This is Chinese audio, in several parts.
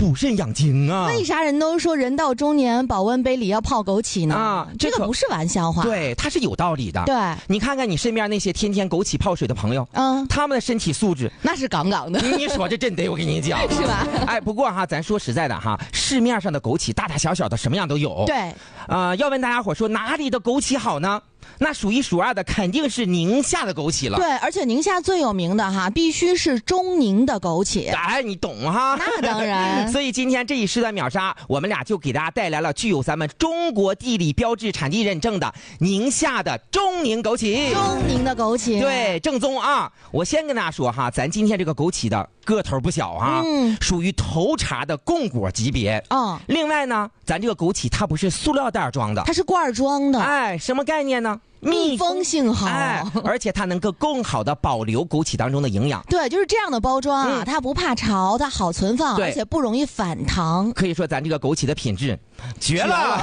补肾养精啊。 为啥人都说人到中年保温杯里要泡枸杞呢？这个不是玩笑话， 对，它是有道理的。 对， 你看看你身边那些天天枸杞泡水的朋友，他们的身体素质那是杠杠的。 你说这真得，我跟你讲， 是吧？ 哎，不过哈，咱说实在的哈，市面上的枸杞大大小小的什么样都有。 对， 要问大家伙说哪里的枸杞好呢？那数一数二的肯定是宁夏的枸杞了。 对，而且宁夏最有名的哈，必须是中宁的枸杞。 哎，你懂哈？ 那当然。 所以今天这一时段秒杀，我们俩就给大家带来了具有咱们中国地理标志产地认证的宁夏的中宁枸杞。 中宁的枸杞， 对，正宗啊！我先跟大家说哈，咱今天这个枸杞的个头不小啊，属于头茬的供果级别。另外呢，咱这个枸杞它不是塑料袋装的， 它是罐装的。 哎，什么概念呢？ 密封性好， 而且它能够更好的保留枸杞当中的营养。 对，就是这样的包装啊，它不怕潮，它好存放，而且不容易反糖。 可以说咱这个枸杞的品质绝了。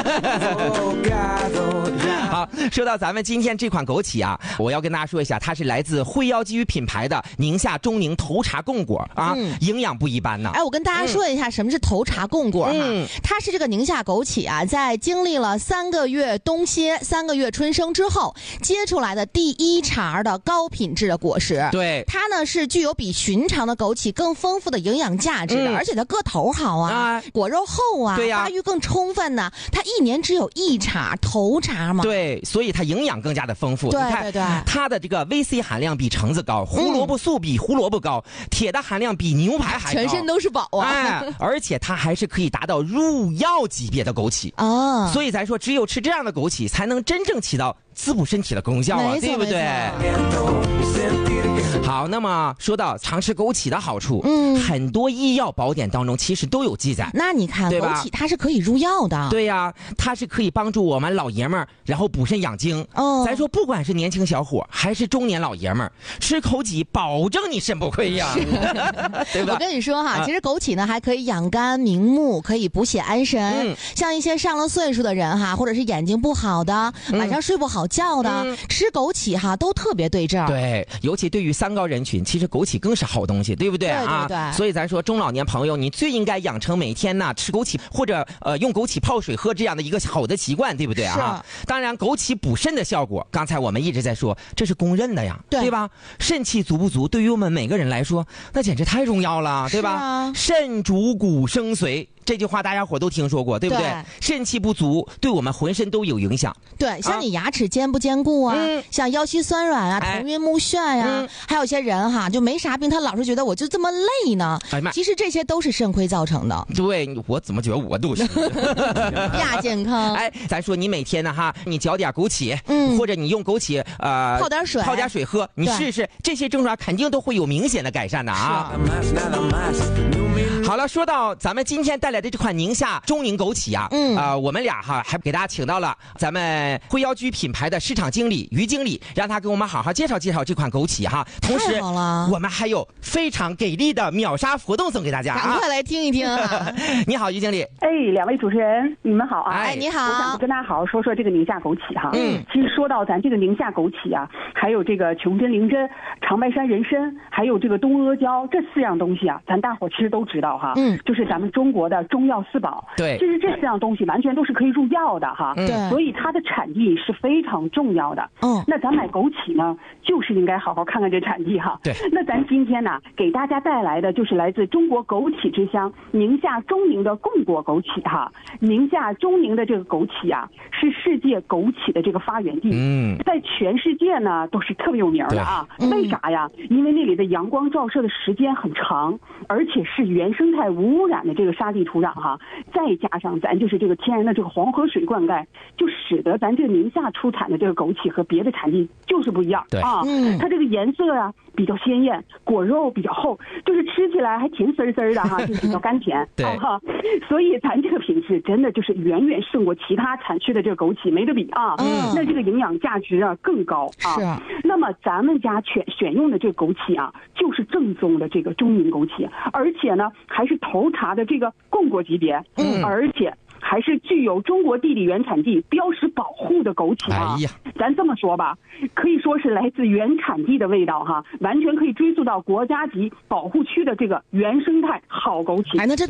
好，说到咱们今天这款枸杞啊，我要跟大家说一下，它是来自惠妖基于品牌的宁夏中宁头茬供果啊，营养不一般呢。 哎，我跟大家说一下什么是头茬供果哈，它是这个宁夏枸杞啊，在经历了3个月冬歇、3个月春生之后结出来的第一茬的高品质的果实。 对， 它呢是具有比寻常的枸杞更丰富的营养价值的，而且它个头好啊，果肉厚啊，发育更充分呢。它1年只有1茬头茬嘛。 对，所以它营养更加的丰富。 对对对， 它的这个 VC 含量比橙子高，胡萝卜素比胡萝卜高，铁的含量比牛排还高， 全身都是宝啊！ 哎，而且它还是可以达到入药级别的枸杞啊。所以咱说，只有吃这样的枸杞，才能真正起到滋补身体的功效啊，对不对？好，那么说到常吃枸杞的好处，很多医药宝典当中其实都有记载。 那你看，枸杞它是可以入药的。 对呀，它是可以帮助我们老爷们儿，然后补肾养精。咱说不管是年轻小伙还是中年老爷们儿，吃枸杞保证你肾不亏呀，对吧？ 我跟你说哈，其实枸杞呢还可以养肝明目，可以补血安神。像一些上了岁数的人哈，或者是眼睛不好的，晚上睡不好觉的，吃枸杞哈都特别对症。 对，尤其对于三高人群，其实枸杞更是好东西，对不对啊？ 对对对。 所以咱说中老年朋友，你最应该养成每天呢吃枸杞或者用枸杞泡水喝这样的一个好的习惯，对不对啊？当然，枸杞补肾的效果，刚才我们一直在说，这是公认的呀，对吧？肾气足不足，对于我们每个人来说，那简直太重要了，对吧？肾主骨生髓。这句话大家伙都听说过，对不对？肾气不足对我们浑身都有影响。 对，像你牙齿坚不坚固啊，像腰膝酸软啊，头晕目眩呀，还有些人哈就没啥病，他老是觉得我就这么累呢。其实这些都是肾亏造成的。 对，我怎么觉得我都是亚健康。 哎，咱说你每天呢哈，你嚼点枸杞，或者你用枸杞泡点水喝，你试试，这些症状肯定都会有明显的改善的啊。好了，说到咱们今天带来的这款宁夏中宁枸杞啊，我们俩哈还给大家请到了咱们惠妖居品牌的市场经理于经理，让他给我们好好介绍介绍这款枸杞哈。同时，我们还有非常给力的秒杀活动送给大家啊！ 赶快来听一听啊！ 你好，于经理。 哎，两位主持人，你们好啊！ 哎，你好。 我想跟大家好好说说这个宁夏枸杞哈。其实说到咱这个宁夏枸杞啊，还有这个琼针、灵针、长白山人参，还有这个东阿胶，这4样东西啊，咱大伙其实都知道哈。就是咱们中国的中药4宝。 对。 其实这4样东西完全都是可以入药的哈。 对。 所以它的产地是非常重要的。那咱买枸杞呢，就是应该好好看看这产地哈。 对。 那咱今天呢，给大家带来的就是来自中国枸杞之乡宁夏中宁的供果枸杞哈。宁夏中宁的这个枸杞啊，是世界枸杞的这个发源地。在全世界呢都是特别有名的啊。为啥呀？因为那里的阳光照射的时间很长，而且是原生态无污染的这个沙地土壤哈，再加上咱就是这个天然的这个黄河水灌溉，就使得咱这个宁夏出产的这个枸杞和别的产地就是不一样。 对啊，它这个颜色啊比较鲜艳，果肉比较厚，就是吃起来还甜丝丝的哈，就比较甘甜。 对哈，所以咱这个品质真的就是远远胜过其他产区的这个枸杞，没得比啊。那这个营养价值啊更高啊。 是。 那么咱们家选用的这个枸杞啊，就是正宗的这个中宁枸杞，而且呢还是头茬的这个供果级别，而且还是具有中国地理原产地标识保护的枸杞啊。咱这么说吧，可以说是来自原产地的味道哈，完全可以追溯到国家级保护区的这个原生态好枸杞。 哎，那这